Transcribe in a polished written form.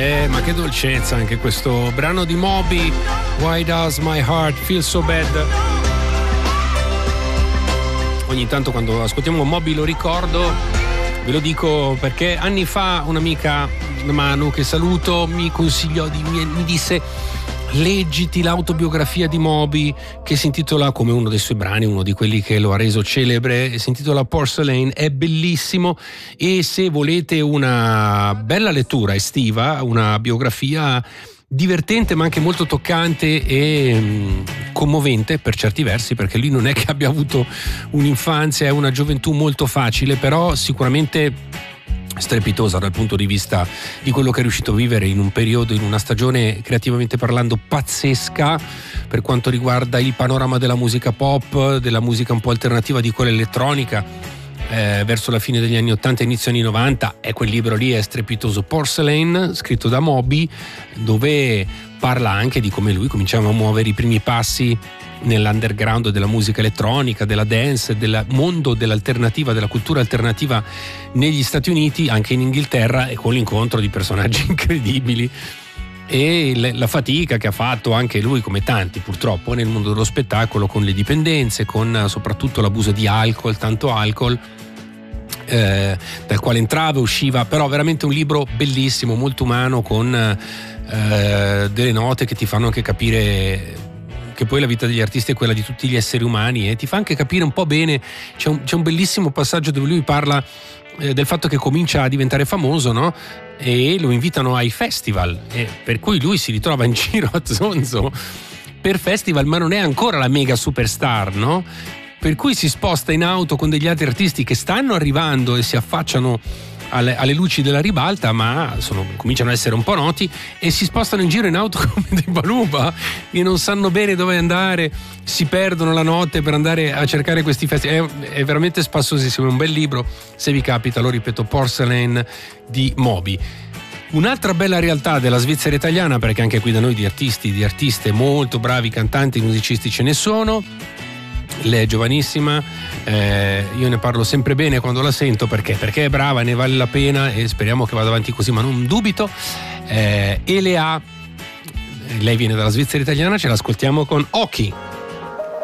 Ma che dolcezza anche questo brano di Moby, Why Does My Heart Feel So Bad. Ogni tanto quando ascoltiamo Moby lo ricordo, ve lo dico perché anni fa un'amica, Manu, che saluto, mi consigliò, mi disse: leggiti l'autobiografia di Moby, che si intitola, come uno dei suoi brani, uno di quelli che lo ha reso celebre, si intitola Porcelain, è bellissimo. E se volete una bella lettura estiva, una biografia divertente ma anche molto toccante e commovente per certi versi, perché lui non è che abbia avuto un'infanzia e una gioventù molto facile, però sicuramente strepitosa dal punto di vista di quello che è riuscito a vivere in un periodo, in una stagione creativamente parlando pazzesca per quanto riguarda il panorama della musica pop, della musica un po' alternativa, di quella elettronica, verso la fine degli anni 80 e inizio anni 90. E quel libro lì è strepitoso, Porcelain, scritto da Moby, dove parla anche di come lui cominciava a muovere i primi passi nell'underground della musica elettronica, della dance, del mondo dell'alternativa, della cultura alternativa negli Stati Uniti, anche in Inghilterra, e con l'incontro di personaggi incredibili e la fatica che ha fatto anche lui, come tanti purtroppo, nel mondo dello spettacolo, con le dipendenze, con soprattutto l'abuso di alcol, tanto alcol, dal quale entrava e usciva. Però veramente un libro bellissimo, molto umano, con delle note che ti fanno anche capire che poi la vita degli artisti è quella di tutti gli esseri umani, e ti fa anche capire un po' bene. C'è un bellissimo passaggio dove lui parla del fatto che comincia a diventare famoso, no? E lo invitano ai festival, e per cui lui si ritrova in giro a zonzo per festival, ma non è ancora la mega superstar, no? Per cui si sposta in auto con degli altri artisti che stanno arrivando e si affacciano alle luci della ribalta, ma cominciano a essere un po' noti, e si spostano in giro in auto come dei baluba e non sanno bene dove andare, si perdono la notte per andare a cercare questi festival. È veramente spassosissimo, è un bel libro, se vi capita, lo ripeto, Porcelain di Moby. Un'altra bella realtà della Svizzera italiana, perché anche qui da noi di artisti, di artiste molto bravi, cantanti, musicisti ce ne sono. Lei è giovanissima, io ne parlo sempre bene quando la sento, perché è brava, ne vale la pena, e speriamo che vada avanti così, ma non dubito. Lei viene dalla Svizzera italiana, ce l'ascoltiamo con Oki.